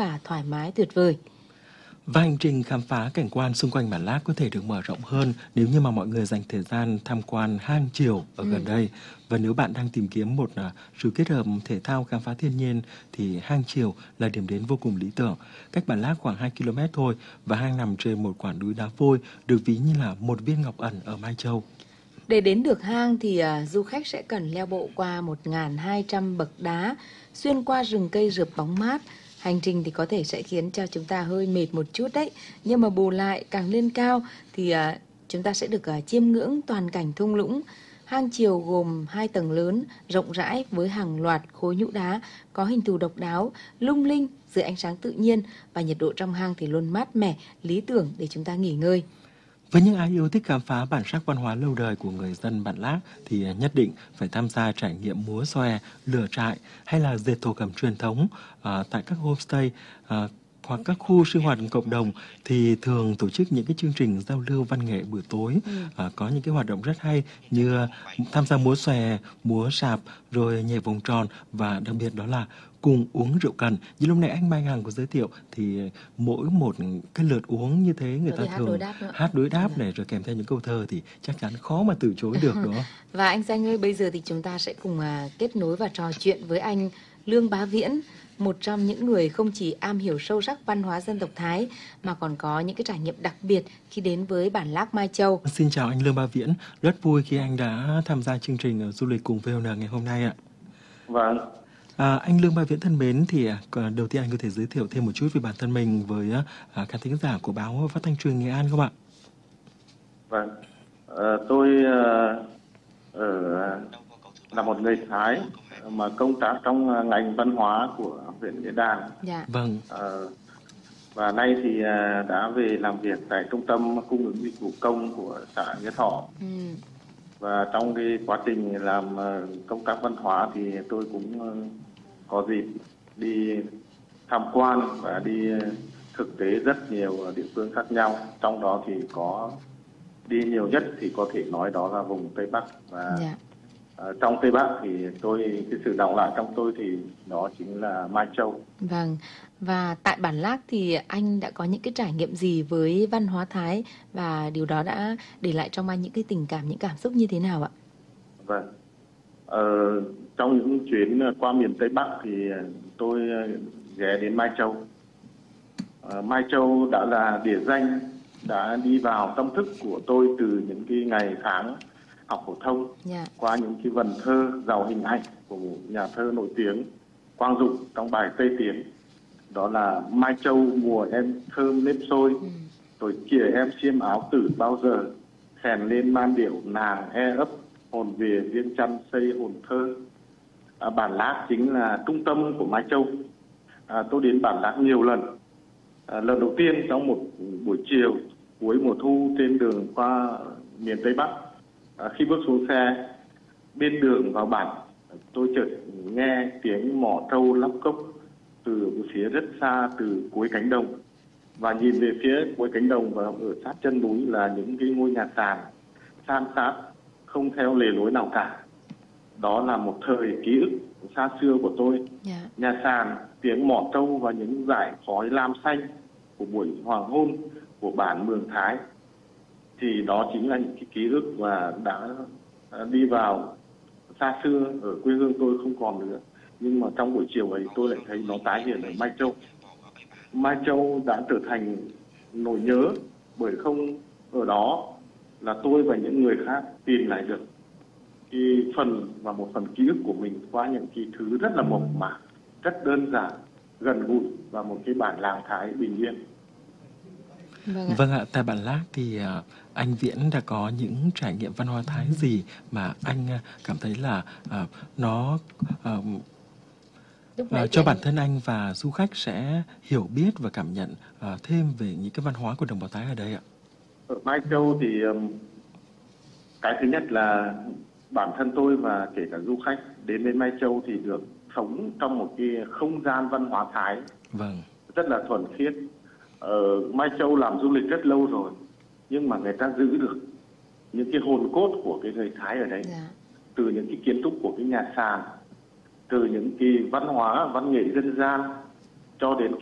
và thoải mái tuyệt vời. Và hành trình khám phá cảnh quan xung quanh Bản Lác có thể được mở rộng hơn nếu như mà mọi người dành thời gian tham quan hang Chiều ở gần đây. Và nếu bạn đang tìm kiếm một sự kết hợp thể thao khám phá thiên nhiên thì hang Chiều là điểm đến vô cùng lý tưởng. Cách Bản Lác khoảng 2 km thôi và hang nằm trên một quả núi đá vôi được ví như là một viên ngọc ẩn ở Mai Châu. Để đến được hang thì du khách sẽ cần leo bộ qua 1.200 bậc đá, xuyên qua rừng cây rợp bóng mát. Hành trình thì có thể sẽ khiến cho chúng ta hơi mệt một chút đấy. Nhưng mà bù lại càng lên cao thì chúng ta sẽ được chiêm ngưỡng toàn cảnh thung lũng. Hang Chiều gồm 2 tầng lớn, rộng rãi với hàng loạt khối nhũ đá có hình thù độc đáo, lung linh dưới ánh sáng tự nhiên, và nhiệt độ trong hang thì luôn mát mẻ, lý tưởng để chúng ta nghỉ ngơi. Với những ai yêu thích khám phá bản sắc văn hóa lâu đời của người dân Bản Lác thì nhất định phải tham gia trải nghiệm múa xòe, lửa trại hay là dệt thổ cẩm truyền thống tại các homestay hoặc các khu sinh hoạt cộng đồng thì thường tổ chức những cái chương trình giao lưu văn nghệ buổi tối. Có những cái hoạt động rất hay như tham gia múa xòe, múa sạp, rồi nhảy vòng tròn và đặc biệt đó là cùng uống rượu cần. Như lúc nãy anh Mai Hằng có giới thiệu thì mỗi một cái lượt uống như thế người ta thường hát đối đáp này rồi kèm theo những câu thơ thì chắc chắn khó mà từ chối được đó. Và anh Danh ơi, bây giờ thì chúng ta sẽ cùng kết nối và trò chuyện với anh Lương Bá Viễn, một trong những người không chỉ am hiểu sâu sắc văn hóa dân tộc Thái mà còn có những cái trải nghiệm đặc biệt khi đến với Bản Lác Mai Châu. Xin chào anh Lương Bá Viễn, rất vui khi anh đã tham gia chương trình du lịch cùng VON ngày hôm nay ạ. Vâng. Anh Lương Bá Viễn thân mến, thì đầu tiên anh có thể giới thiệu thêm một chút về bản thân mình với khán thính giả của báo Phát thanh Truyền hình Nghệ An không ạ? Vâng. Tôi là một người Thái mà công tác trong ngành văn hóa của huyện Nghĩa Đàn. Dạ. Vâng. Và nay thì đã về làm việc tại trung tâm cung ứng dịch vụ công của xã Nghĩa Thọ. Và trong cái quá trình làm công tác văn hóa thì tôi cũng có dịp đi tham quan và đi thực tế rất nhiều địa phương khác nhau. Trong đó thì có đi nhiều nhất thì có thể nói đó là vùng Tây Bắc. Và trong Tây Bắc thì cái sự đọng lại trong tôi thì đó chính là Mai Châu. Vâng. Và tại Bản Lác thì anh đã có những cái trải nghiệm gì với văn hóa Thái và điều đó đã để lại trong anh những cái tình cảm, những cảm xúc như thế nào ạ? Vâng. Trong những chuyến qua miền Tây Bắc thì tôi ghé đến Mai Châu. Mai Châu đã là địa danh, đã đi vào tâm thức của tôi từ những cái ngày tháng học phổ thông, qua những cái vần thơ giàu hình ảnh của một nhà thơ nổi tiếng Quang Dũng trong bài Tây Tiến. Đó là Mai Châu mùa em thơm nếp xôi, tôi chìa em xiêm áo tử bao giờ, khèn lên man điệu nàng e ấp, hồn về viên chăn xây hồn thơ. Bản Lác chính là trung tâm của Mai Châu. Tôi đến Bản Lác nhiều lần. Lần đầu tiên trong một buổi chiều cuối mùa thu trên đường qua miền Tây Bắc, khi bước xuống xe bên đường vào bản, tôi chợt nghe tiếng mõ trâu lắp cốc từ phía rất xa, từ cuối cánh đồng, và nhìn về phía cuối cánh đồng và ở sát chân núi là những cái ngôi nhà sàn san sát không theo lề lối nào cả. Đó là một thời ký ức xa xưa của tôi. Nhà sàn, tiếng mõ trâu và những dải khói lam xanh của buổi hoàng hôn của bản Mường Thái, thì đó chính là những cái ký ức và đã đi vào xa xưa ở quê hương tôi không còn nữa. Nhưng mà trong buổi chiều ấy tôi lại thấy nó tái hiện ở Mai Châu. Mai Châu đã trở thành nỗi nhớ, bởi không ở đó là tôi và những người khác tìm lại được cái phần và một phần ký ức của mình qua những cái thứ rất là mộc mạc, rất đơn giản, gần gũi và một cái bản làng Thái bình yên. Vâng ạ, tại Bản Lác thì anh Viễn đã có những trải nghiệm văn hóa Thái gì mà anh cảm thấy là nó cho bản thân anh và du khách sẽ hiểu biết và cảm nhận thêm về những cái văn hóa của đồng bào Thái ở đây ạ? Ở Mai Châu thì cái thứ nhất là bản thân tôi và kể cả du khách đến với Mai Châu thì được sống trong một cái không gian văn hóa Thái rất là thuần khiết. Ở Mai Châu làm du lịch rất lâu rồi, nhưng mà người ta giữ được những cái hồn cốt của cái người Thái ở đấy, từ những cái kiến trúc của cái nhà sàn, từ những cái văn hóa văn nghệ dân gian cho đến